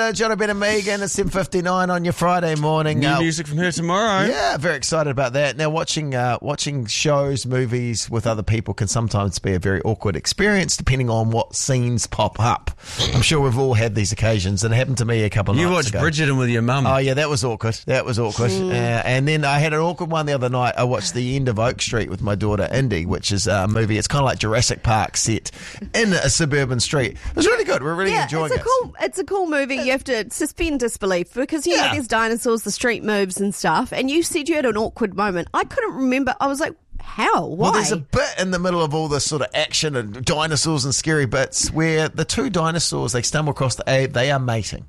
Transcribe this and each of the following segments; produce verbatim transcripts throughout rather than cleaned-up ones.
Uh, John, Ben and Megan at seven fifty-nine on your Friday morning. New uh, music from her tomorrow. Yeah, very excited about that. Now, watching uh, watching shows, movies with other people can sometimes be a very awkward experience depending on what scenes pop up. I'm sure we've all had these occasions, and it happened to me a couple of You nights watched ago. Bridgerton with your mum. Oh, yeah, that was awkward. That was awkward. Uh, and then I had an awkward one the other night. I watched The End of Oak Street with my daughter, Indy, which is a movie. It's kind of like Jurassic Park set in a suburban street. It was really good. We're really Yeah, enjoying it's a it. cool. It's a cool movie. You have to suspend disbelief because you Yeah. know there's dinosaurs, the street moves and stuff. And you said you had an awkward moment. I couldn't remember. I was like, how? Why? Well, there's a bit in the middle of all this sort of action and dinosaurs and scary bits where the two dinosaurs, they stumble across the air, they are mating.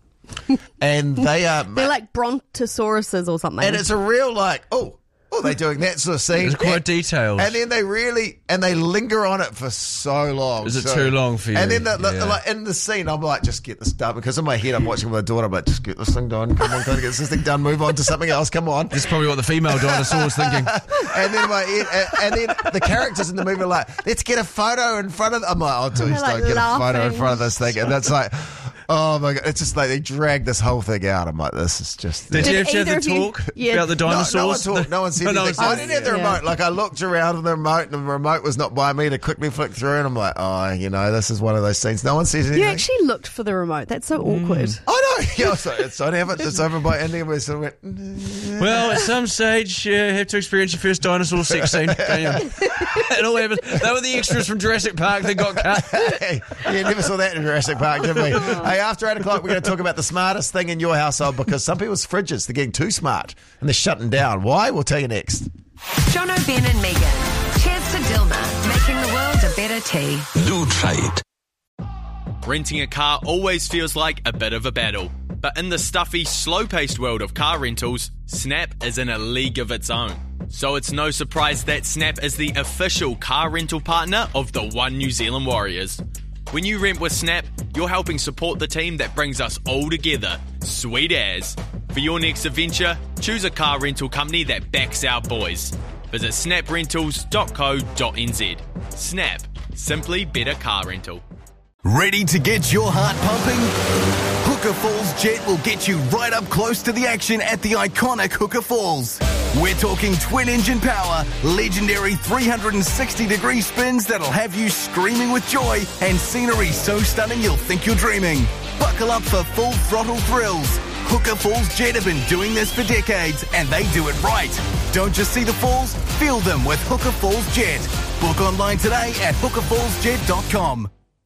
And they are... They're like brontosauruses or something. And it's a real like, oh, oh, they're doing that sort of scene. It's quite and, detailed. And then they really, and they linger on it for so long. Is it so, too long for you? And then the, the, Yeah. like in the scene, I'm like, just get this done. Because in my head, I'm watching with my daughter, I'm like, just get this thing done. Come on, gotta get this thing done. Move on to something else. Come on. This is probably what the female dinosaur's thinking. And then my and, and then the characters in the movie are like, let's get a photo in front of. I'm like, oh, please They're, don't like, get a photo in laughing. front of this thing. And that's like, oh my god, it's just like they drag this whole thing out. I'm like, this is just. Did you Did have to have either the of you- talk Yeah. about the No, dinosaurs? no one talked. No one said Oh, no anything. one I said- didn't have the Yeah. remote. Like I looked around at the remote, and the remote was not by me to quickly flick through. And I'm like, oh, you know, this is one of those scenes. No one says anything. You actually looked for the remote. That's so awkward. Oh no, yeah, so it's I have it. It's over by Indy. And we sort of went. "Mm." Well, at some stage, you have to experience your first dinosaur sex scene. Don't you? It all happens. They were the extras from Jurassic Park that got cut. Hey, you never saw that in Jurassic Park, did we? Hey, after eight o'clock, we're going to talk about the smartest thing in your household because some people's fridges, they're getting too smart and they're shutting down. Why? We'll tell you next. John O'Ben and Megan. Cheers to Dilma, making the world a better tea. Lutrate. Renting a car always feels like a bit of a battle. But in the stuffy, slow-paced world of car rentals, Snap is in a league of its own. So it's no surprise that Snap is the official car rental partner of the One New Zealand Warriors. When you rent with Snap, you're helping support the team that brings us all together. Sweet as. For your next adventure, choose a car rental company that backs our boys. Visit snap rentals dot co dot n z. Snap. Simply better car rental. Ready to get your heart pumping? Hooker Falls Jet will get you right up close to the action at the iconic Hooker Falls. We're talking twin-engine power, legendary three hundred sixty degree spins that'll have you screaming with joy, and scenery so stunning you'll think you're dreaming. Buckle up for full throttle thrills. Hooker Falls Jet have been doing this for decades, and they do it right. Don't just see the falls, feel them with Hooker Falls Jet. Book online today at hooker falls jet dot com.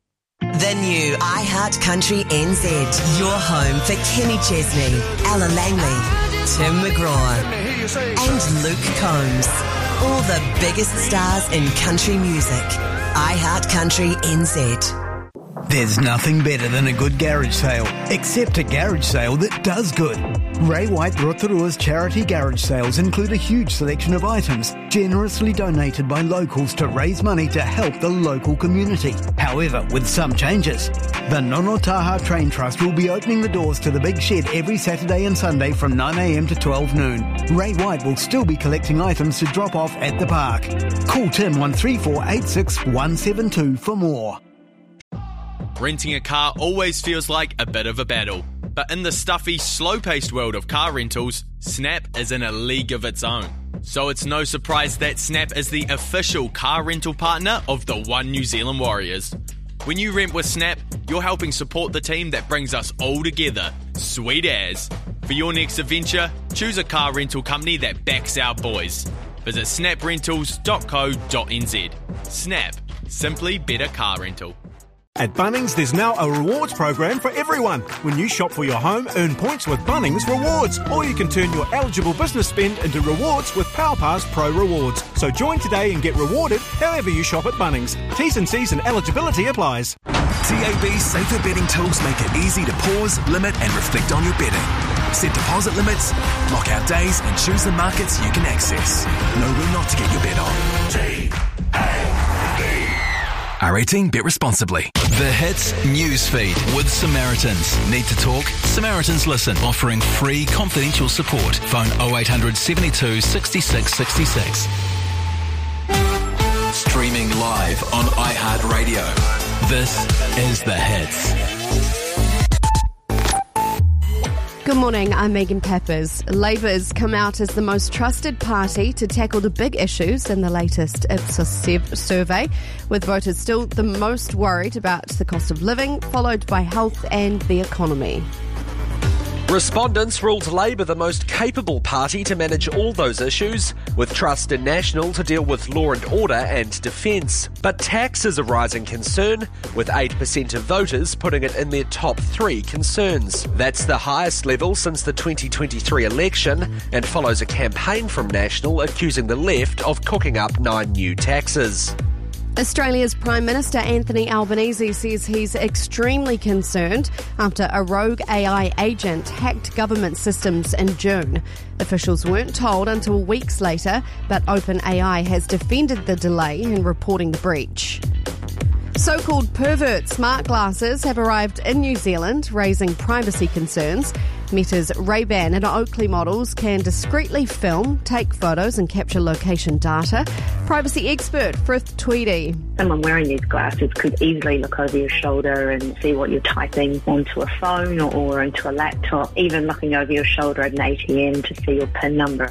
The new iHeart Country N Z. Your home for Kenny Chesney, Ella Langley, Tim McGraw, and Luke Combs. All the biggest stars in country music. iHeart Country N Z. There's nothing better than a good garage sale, except a garage sale that does good. Ray White Rotorua's charity garage sales include a huge selection of items generously donated by locals to raise money to help the local community. However, with some changes. The Nono Taha Train Trust will be opening the doors to the Big Shed every Saturday and Sunday from nine a m to twelve noon. Ray White will still be collecting items to drop off at the park. Call Tim on three four eight six one seven two for more. Renting a car always feels like a bit of a battle. But in the stuffy, slow-paced world of car rentals, Snap is in a league of its own. So it's no surprise that Snap is the official car rental partner of the One New Zealand Warriors. When you rent with Snap, you're helping support the team that brings us all together. Sweet as. For your next adventure, choose a car rental company that backs our boys. Visit snap rentals dot co dot n z. Snap. Simply better car rental. At Bunnings, there's now a rewards program for everyone. When you shop for your home, earn points with Bunnings Rewards. Or you can turn your eligible business spend into rewards with PowerPass Pro Rewards. So join today and get rewarded however you shop at Bunnings. T's and C's and eligibility applies. T A B's safer betting tools make it easy to pause, limit and reflect on your betting. Set deposit limits, lock out days and choose the markets you can access. Know when not to get your bet on. T A B. R eighteen, bet responsibly. The Hits Newsfeed with Samaritans. Need to talk? Samaritans Listen, offering free confidential support. Phone oh eight hundred seventy-two sixty-six sixty-six. Streaming live on iHeartRadio. This is The Hits. Good morning, I'm Megan Peppers. Labour's come out as the most trusted party to tackle the big issues in the latest Ipsos survey, with voters still the most worried about the cost of living, followed by health and the economy. Respondents ruled Labour the most capable party to manage all those issues, with Trust in National to deal with law and order and defence. But tax is a rising concern, with eight percent of voters putting it in their top three concerns. That's the highest level since the twenty twenty-three election, and follows a campaign from National accusing the left of cooking up nine new taxes. Australia's Prime Minister Anthony Albanese says he's extremely concerned after a rogue A I agent hacked government systems in June. Officials weren't told until weeks later, but OpenAI has defended the delay in reporting the breach. So-called pervert smart glasses have arrived in New Zealand, raising privacy concerns. Meta's Ray-Ban and Oakley models can discreetly film, take photos and capture location data. Privacy expert Frith Tweedy. Someone wearing these glasses could easily look over your shoulder and see what you're typing onto a phone or into a laptop, even looking over your shoulder at an A T M to see your PIN number.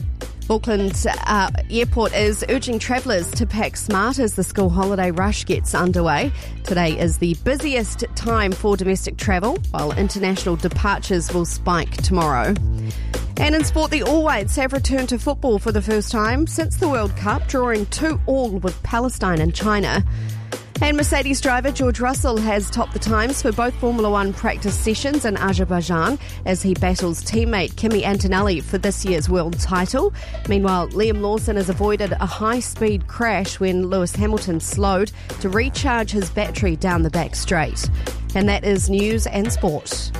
Auckland uh, Airport is urging travellers to pack smart as the school holiday rush gets underway. Today is the busiest time for domestic travel, while international departures will spike tomorrow. And in sport, the All Whites have returned to football for the first time since the World Cup, drawing two all with Palestine and China. And Mercedes driver George Russell has topped the times for both Formula One practice sessions in Azerbaijan as he battles teammate Kimi Antonelli for this year's world title. Meanwhile, Liam Lawson has avoided a high-speed crash when Lewis Hamilton slowed to recharge his battery down the back straight. And that is news and sport.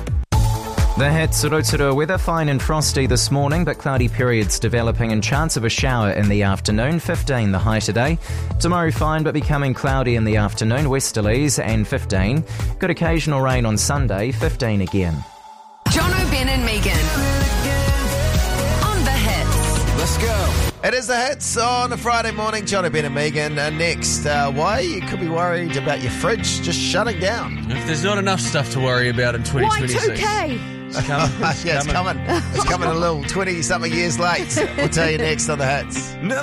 The Hits, Rotorua weather, fine and frosty this morning, but cloudy periods developing and chance of a shower in the afternoon, fifteen the high today. Tomorrow fine but becoming cloudy in the afternoon, westerlies and fifteen. Good occasional rain on Sunday, fifteen again. Jono, Ben and Megan on The Hits. Let's go. It is The Hits on a Friday morning. Jono, Ben and Megan. Uh, next, uh, why you could be worried about your fridge just shutting down. If there's not enough stuff to worry about in twenty twenty-six. Y two K. It's coming. yeah, it's coming. It's coming a little twenty-something years late. We'll tell you next on The Hits.